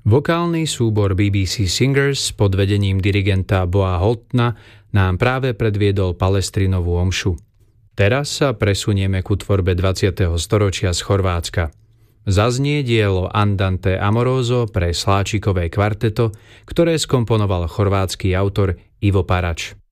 Vokálny súbor BBC Singers pod vedením dirigenta Boa Holtna nám práve predviedol Palestrinovú omšu. Teraz sa presunieme ku tvorbe 20. storočia z Chorvátska. Zaznie dielo Andante Amoroso pre sláčikové kvarteto, ktoré skomponoval chorvátsky autor Ivo Parač.